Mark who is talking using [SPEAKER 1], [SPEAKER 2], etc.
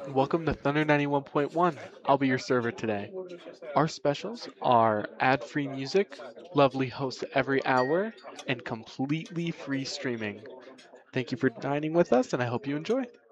[SPEAKER 1] Welcome to Thunder 91.1. I'll be your server today. Our specials are ad free music, lovely hosts every hour, and completely free streaming. Thank you for dining with us, and I hope you enjoy.